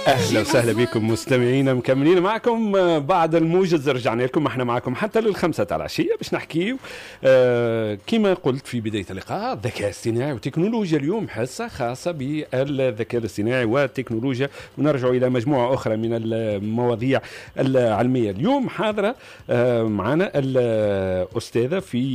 اهلا وسهلا بكم مستمعينا، مكملين معكم بعد الموجز. رجعنا لكم احنا معكم حتى للخمسة على العشية باش نحكيو كما قلت في بداية اللقاء الذكاء الاصطناعي وتكنولوجيا. اليوم حصة خاصة بالذكاء الاصطناعي والتكنولوجيا، ونرجع إلى مجموعة أخرى من المواضيع العلمية. اليوم حاضرة معنا الأستاذة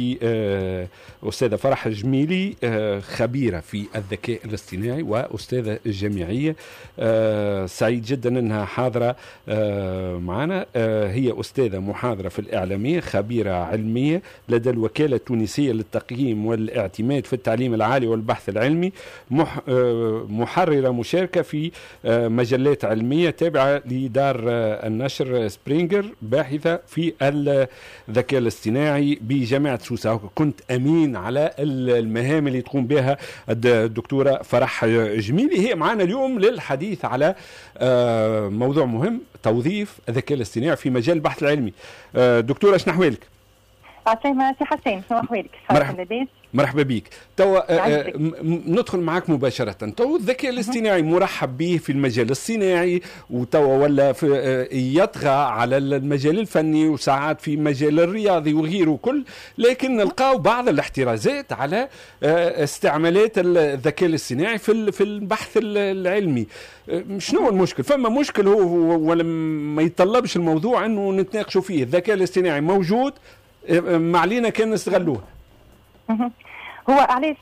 أستاذة فرح جميلي، خبيرة في الذكاء الاصطناعي وأستاذة جامعية. سعيد جدا أنها حاضرة معنا. هي أستاذة محاضرة في الإعلامية، خبيرة علمية لدى الوكالة التونسية للتقييم والاعتماد في التعليم العالي والبحث العلمي، محررة مشاركة في مجلات علمية تابعة لدار النشر سبرينجر، باحثة في الذكاء الاصطناعي بجامعة سوسة. كنت أمين على المهام اللي تقوم بها الدكتورة فرح جميلي. هي معنا اليوم للحديث على موضوع مهم، توظيف الذكاء الاصطناعي في مجال البحث العلمي. دكتورة شنو أحوالك؟ عسلامة سي حسين، شنو أحوالك؟ مرحبا بك. ندخل معك مباشرة. الذكاء الاصطناعي مرحب به في المجال الصناعي، ولا يطغى على المجال الفني وساعات في المجال الرياضي وغيره كل، لكن نلقاو بعض الاحترازات على استعمالات الذكاء الاصطناعي في البحث العلمي. شنو المشكل؟ فما مشكل هو ولا ما يتطلبش الموضوع انه نتناقشوا فيه؟ الذكاء الاصطناعي موجود، ما علينا كان نستغلوه. هو علاش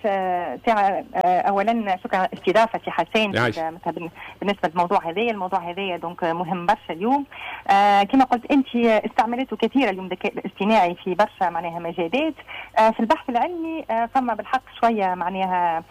اولا شكرا استضافه سي حسين بالنسبه للموضوع هذايا. الموضوع هذايا دونك مهم برشا اليوم. كما قلت انت، استعمالاته كثيره اليوم الذكاء الاصطناعي في برشا معناها مجالات. في البحث العلمي فما بالحق شويه معناها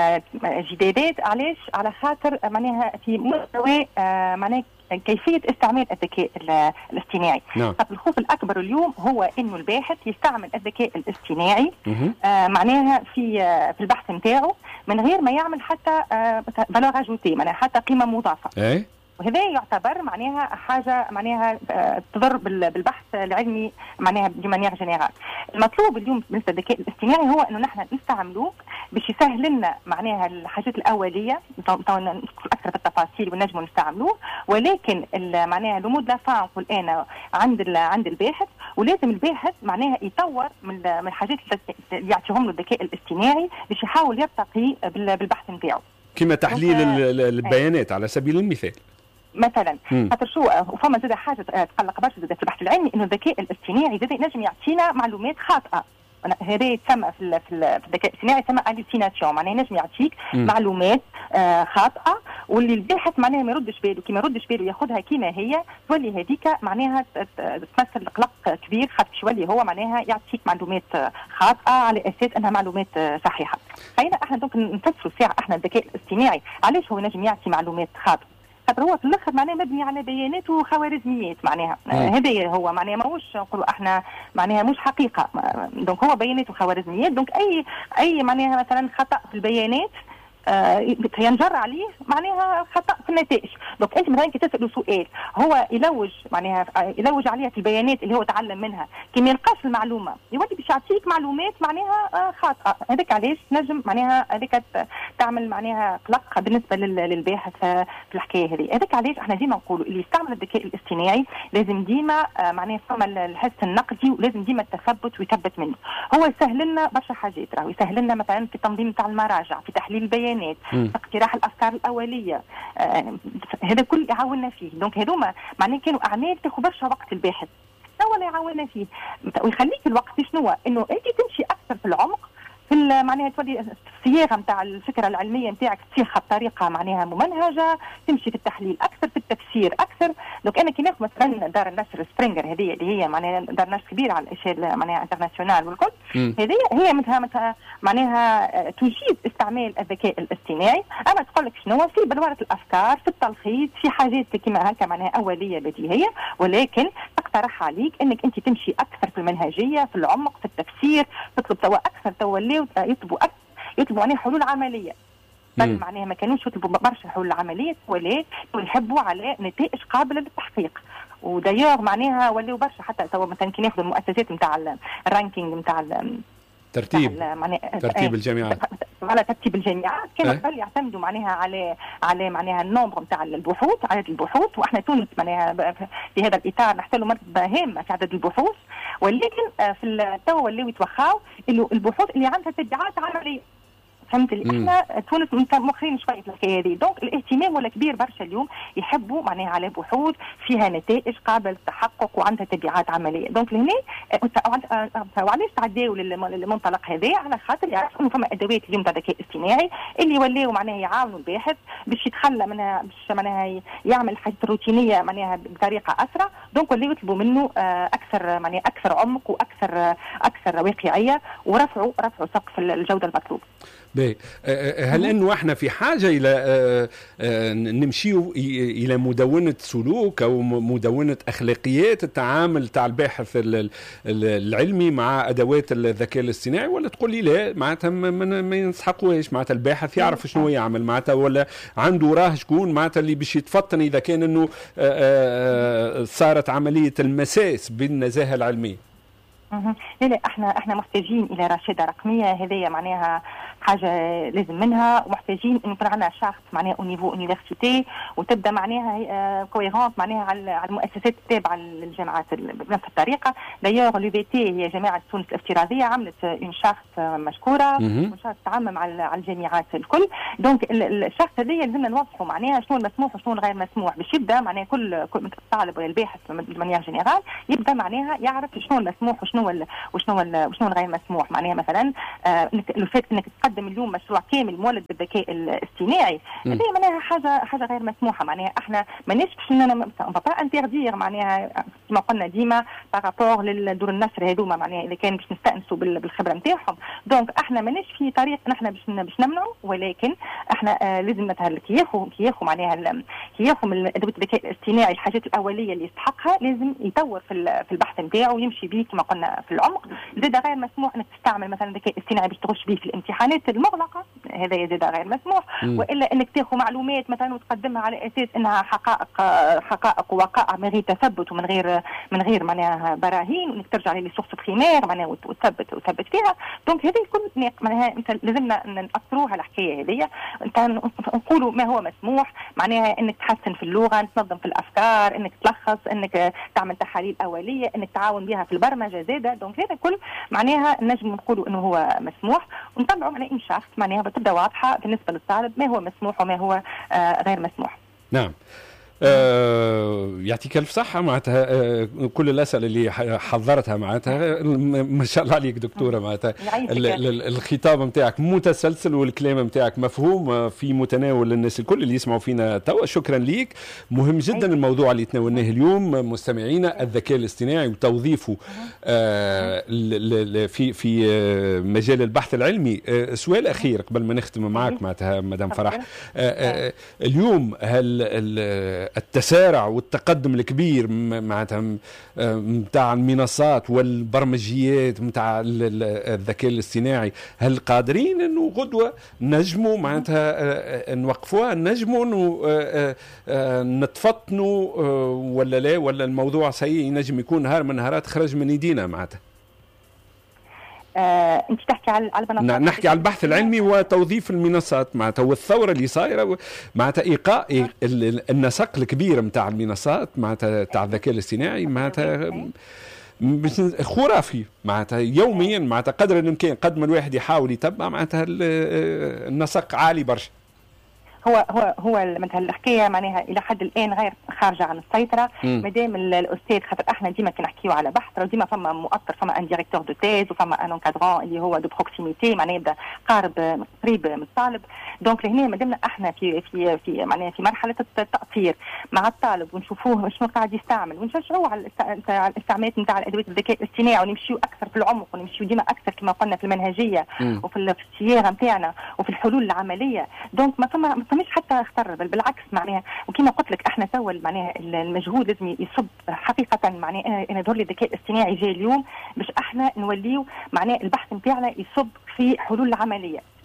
جدادات. علاش؟ على خاطر معناها في مستوى معناها كيفية استعمال الذكاء الاصطناعي. الخوف الأكبر اليوم هو إنه الباحث يستعمل الذكاء الاصطناعي معناها في البحث نتاعو من غير ما يعمل حتى فالور اجوتي، معناها حتى قيمة مضافة. وهذا يعتبر معناها حاجة معناها تضر بالبحث العلمي معناها بمانيير جينيرال. المطلوب اليوم بالنسبة للذكاء الاصطناعي هو انه نحن نستعملوه باش يسهل لنا معناها الحاجات الأولية، ندخل أكثر في التفاصيل ونجموا نستعملوه، ولكن معناها لومود لا فان نقول أنا عند الباحث، ولازم الباحث معناها يطور من الحاجات اللي يعطيهم له الذكاء الاصطناعي باش يحاول يرتقي بالبحث نتاعو، كما تحليل البيانات على سبيل المثال مثلا. خاطر شو وفما زاد حاجه تقلق برشا زاد في البحث العلمي، انه الذكاء الاصطناعي زاد ينجم يعطينا معلومات خاطئه. هذا يتسمى في الذكاء الاصطناعي يسمى اليوسيناسيون، معناها ينجم يعطيك معلومات خاطئه، واللي الباحث معناها ما يردش باله. كي ما يردش باله ياخذها كيما هي، تولي هذيك معناها تمثل قلق كبير، خاطر يولي هو معناها يعطيك معلومات خاطئه على اساس انها معلومات صحيحه. خلينا احنا دونك نفسروا ساعه احنا الذكاء الاصطناعي علاش هو ينجم يعطي معلومات خاطئه. خاطر هو في الاخر معناه مبني على بيانات وخوارزميات، معناها هذا هو معناه ماهوش نقولوا احنا معناها مش حقيقه. دونك هو بيانات وخوارزميات، دونك اي معناها مثلا خطا في البيانات ينجر عليه معناها خطأ في النتائج. دونك انت مثلا كي تسأله سؤال هو يلوج عليها في البيانات اللي هو تعلم منها، كي ما يلقاش المعلومه يولي باش يعطيك معلومات معناها خاطئه. هذاك علاش نجم معناها هذيك تعمل معناها قلق بالنسبه للباحث في الحكايه هذه. هذاك علاش احنا ديما نقولوا اللي يستعمل الذكاء الاصطناعي لازم ديما معناها فما الحس النقدي، ولازم ديما التثبت ويثبت منه. هو يسهل لنا برشا حاجات، راهو يسهل لنا مثلا في التنظيم تاع المراجع، في تحليل البيانات، اقتراح الافكار الاوليه، هذا كل يعاوننا فيه. دونك هذوما معناه كانوا اعمال تاخذ برشا وقت الباحث، هو اللي يعاوننا فيه ويخليك الوقت شنو انه انت تمشي اكثر في العمق في معناها تولي الصياغه نتاع الفكره العلميه نتاعك تصيغها بطريقه معناها ممنهجه، تمشي في التحليل اكثر، في التفسير اكثر. دونك انا كي ناخذ مثلا دار النشر سبرينجر هذه اللي هي معناها دار نشر كبيره على الاشياء معناها انترناسيونال والكل، هذه هي مثلا معناها تجيد استعمال الذكاء الاصطناعي. اما تقول لك شنو في بلوره الافكار، في التلخيص، في حاجات كما هكا معناها اوليه بديهيه، ولكن تقترح عليك انك انت تمشي اكثر في المنهجيه، في العمق، في التفسير، تطلب توا اكثر تولي يطلبوا معناها حلول عمليه. معناها ما كانوش يطلبوا برشا حلول عمليه، ولكن يحبوا على نتائج قابله للتحقيق. ودايوغ معناها ولاو برشا حتى توا مثلا كي ناخذ المؤسسات نتاع الرانكينج نتاع ترتيب الجامعات على ترتيب الجامعات كانوا قبل يعتمدوا معناها على معناها النومبر نتاع البحوث، عدد البحوث، واحنا تونس معناها في هذا الاطار نحتلوا مرتبه هامه في عدد البحوث، ولكن في التو ولاو يتوخاو البحوث اللي عندها تبعات عمليه. فهمت لي؟ احنا تونس مؤخرين شويه في الحكايه هذه، دونك الاهتمام ولا كبير برشا اليوم، يحبوا معناها على بحوث فيها نتائج قابله للتحقق وعندها تبعات عمليه. دونك لهنا وعلاش تعداوا للمنطلق هذا؟ على خاطر يعرفوا انه فما ادوات اليوم تاع الذكاء الاصطناعي اللي ولاو معناها يعاونوا الباحث باش يتخلى منها، باش معناها يعمل الحاجات الروتينيه معناها بطريقه اسرع. دونك ولاو يطلبوا منه اكثر معناها اكثر عمق واكثر واقعيه، ورفعوا سقف الجوده المطلوبه. هل انه احنا في حاجه الى نمشيو الى مدونه سلوك او مدونه اخلاقيات التعامل تاع الباحث العلمي مع ادوات الذكاء الاصطناعي، ولا تقول لي لا معناتها ما ينسحقوش، معناتها الباحث يعرف شنو يعمل معناتها، ولا عنده وراه شكون معناتها اللي باش يتفطن اذا كان انه صارت عمليه المساس بالنزاهه العلميه؟ لا احنا محتاجين الى رشاده رقميه، هذه معناها حاجه لازم منها، ومحتاجين انه يكون عندنا شخص معناها او نيفو يونيفرسيتي، وتبدا معناها كويرونت معناها على المؤسسات التابعه للجامعات بنفس الطريقه. دايوغ لو بي تي هي جامعه تونس الافتراضيه عملت اون شارت مشكوره، وشارت تعمم على الجامعات الكل. دونك الشارت هذه لازمنا نوضحوا معناها شنو المسموح وشنو الغير مسموح، باش يبدا معناها كل طالب ولا الباحث بمانيير جينيرال يبدا معناها يعرف شنو المسموح وشنو الغير مسموح. معناها مثلا لو فات انك تقدم اليوم مشروع كامل مولد بالذكاء الاصطناعي، هذه معناها حاجه غير مسموحه. معناها احنا ماناش باش انتردير معناها كما قلنا ديما بارابور للدور النشر هذوما، معناها اذا كان باش نستانسوا بالخبره نتاعهم. دونك احنا ماناش في طريق نحن باش نمنعوا، ولكن احنا لازم مثلا كي ياخذوا معناها كي ياخذوا من ادوات الذكاء الاصطناعي الحاجات الاوليه اللي يستحقها، لازم يطور في البحث نتاعو ويمشي به كما قلنا في العمق. زاد غير مسموح انك تستعمل مثلا الذكاء الاصطناعي باش تخش به في الامتحانات المغلقه، هذا زاد غير مسموح. والا انك تاخذ معلومات مثلا وتقدمها على اساس انها حقائق ووقائع من غير تثبت ومن غير معناها براهين، وانك ترجع للسورس بريمير معناها وتثبت فيها. دونك هذه كل معناها لازمنا ناثروها الحكايه هذه، نقولوا ما هو مسموح، معناها انك تحسن في اللغه، تنظم في الافكار، انك تلخص، انك تعمل تحاليل اوليه، انك تعاون بها في البرمجه زاده. دونك هذا كل معناها نجم نقولوا انه هو مسموح، ونطلعوا معناها ان شخص معناها بتبدا واضحه بالنسبه للطالب ما هو مسموح وما هو غير مسموح. نعم. يعطيك الف صحة معناتها. كل الأسئلة اللي حضرتها معناتها ما شاء الله عليك دكتورة، معناتها الخطاب نتاعك متسلسل والكلام نتاعك مفهوم في متناول الناس الكل اللي يسمعوا فينا توا. شكرا ليك. مهم جدا الموضوع اللي تناولناه اليوم مستمعينا، الذكاء الاصطناعي وتوظيفه في مجال البحث العلمي. سؤال أخير قبل ما نختم معك معناتها مدام فرح. اليوم هل التسارع والتقدم الكبير معناتها متاع المنصات والبرمجيات متاع الذكاء الاصطناعي، هل قادرين انه غدوه نجموا معناتها نوقفوها، نجموا نتفطنوا ولا لا، ولا الموضوع سيء ينجم يكون نهار من نهارات خرج من ايدينا معناتها؟ انت تحكي على المنصات؟ نحكي على البحث العلمي وتوظيف المنصات معناتها، والثوره اللي صايره معناتها ايقاع النسق الكبير نتاع المنصات معناتها تاع الذكاء الاصطناعي معناتها خرافي معناتها يوميا معناتها قدر الامكان قد ما الواحد يحاول يتبع معناتها النسق عالي برشا. هو مثلا الحكايه معناها الى حد الان غير خارجه عن السيطره. مادام الاستاذ، خاطر احنا ديما كي نحكيو على بحث ديما فما مؤطر، فما ان ديريكتور دو تيز وفما ان انكادرون اللي هو دو بروكسيميتي، معناها يبدا قريب من الطالب. دونك لهنا مادامنا احنا في معناها في مرحله التاطير مع الطالب ونشوفوه شنو قاعد يستعمل، ونشجعوه على الاستعمال نتاع الادوات الذكاء الاصطناعي، ونمشيو اكثر في العمق، ونمشيو ديما اكثر كما قلنا في المنهجيه وفي الصياغه نتاعنا وفي الحلول العمليه. دونك ما فماش حتى اختر، بل بالعكس معناها. وكما قلت لك احنا تو معناها المجهود لازم يصب حقيقه معناها انا دور الذكاء الاصطناعي جاي اليوم باش احنا نوليو معناها البحث نتاعنا يصب في حلول عمليه.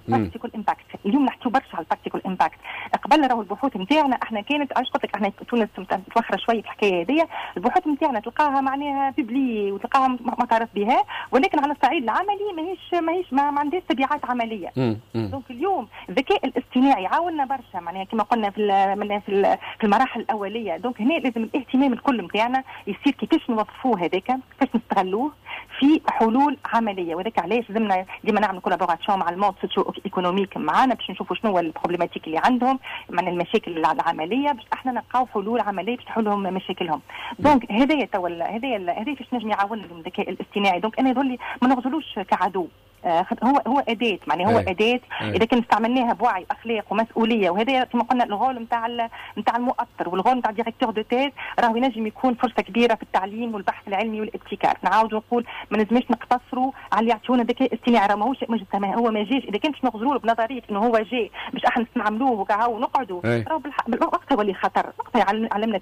براكتيكال امباكت. اليوم نحكيو برشا على البراكتيكال امباكت. قبل راهو البحوث نتاعنا احنا كانت علاش قلت لك احنا تونس متوخره شويه في الحكايه هذيا. البحوث نتاعنا تلقاها معناها بيبلي وتلقاها معترف بها، ولكن على الصعيد العملي ما عندهاش تبعات عمليه. دونك اليوم الذكاء الاصطناعي عاوننا برشا معناها كما قلنا في المراحل الاوليه. دونك هنا لازم الاهتمام الكل نتاعنا يصير كيفاش نوظفوه هذاك، كيفاش نستغلوه في حلول عمليه. وذاك علاش لازمنا ديما نعمل كولابوراسيون مع الموند سوسيو ايكونوميك معانا باش نشوفوا شنو هو البروبليماتيك اللي عندهم من المشاكل العمليه، باش احنا نلقاو حلول عمليه باش تحلهم مشاكلهم. دونك هذايا هذايا فاش نجم يعاون الذكاء الاصطناعي. دونك انا يظل ما نغزلوش كعدو، هو اداه معناها هو اداه اذا كان استعملناها بوعي اخلاق ومسؤوليه. وهذا كما قلنا الغول نتاع المؤطر والغول نتاع ديريكتور دو تيز راهو ينجم يكون فرصه كبيره في التعليم والبحث العلمي والابتكار. نعاود نقول ما نجمش نقتصروا على اللي يعطيونا الذكاء الاصطناعي، راه ماهوش هو ما جاش اذا كانش نغزروا له بنظريه انه هو جاي باش احنا نستعملوه وكاو نقعدوا، راهو بالوقت يولي خطر. علمنا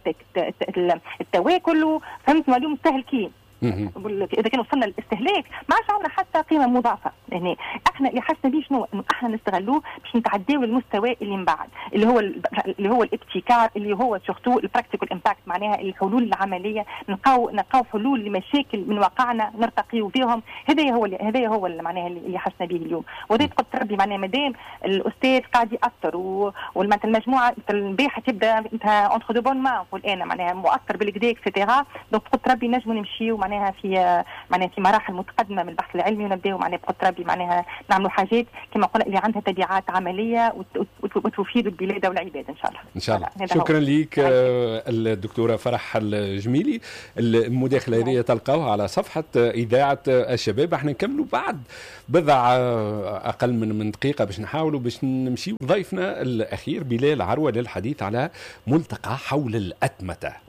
التواكل وفهمت اليوم مستهلكين. اذا كان وصلنا للاستهلاك ما عادش عندنا حتى قيمه مضافه. يعني احنا اللي حسنا به شنو انه احنا نستغلوه باش نتعداو للمستوى اللي من بعد اللي هو الابتكار، اللي هو سورتو البراكتيكال امباكت معناها الحلول العمليه. نلقاو حلول لمشاكل من واقعنا نرتقيو بهم. هذا هو معناها اللي حسنا به اليوم. وهذا قلت ربي معناها مادام الاستاذ قاعد ياثر والمجموعه الباحه تبدا اونتر دو بون مان نقول انا معناها مؤثر بالكدا اكسيتيرا. دونك قلت ربي نجموا نمشيو معناها في مراحل متقدمه من البحث العلمي ونبداو معناها بقدر ربي معناها نعملوا حاجات كما قلنا اللي عندها تبعات عمليه وتفيد البلاد والعباد ان شاء الله. ان شاء الله. شكرا لك الدكتوره فرح الجميلي. المداخله هذه تلقاوها على صفحه اذاعه الشباب. احنا نكملوا بعد بضع اقل من دقيقه باش نحاولوا باش نمشي ضيفنا الاخير بلال عروه للحديث على ملتقى حول الاتمته.